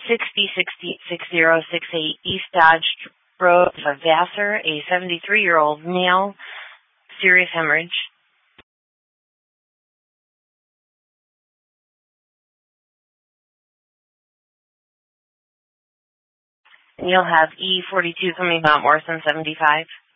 6068 East Dodge Road, Vassar, a 73-year-old male, serious hemorrhage. You'll have E42 coming about Morrison 75.